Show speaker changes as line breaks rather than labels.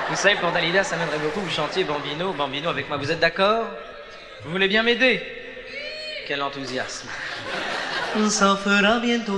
Vous savez, pour Dalida, ça m'aiderait beaucoup, vous chantiez Bambino, Bambino avec moi. Vous êtes d'accord? Vous voulez bien m'aider? Quel enthousiasme. Ça fera bientôt